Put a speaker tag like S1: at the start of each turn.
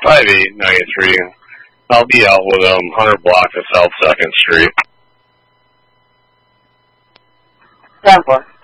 S1: 5893. I'll be out with 100 block of South 2nd Street.
S2: 10-4.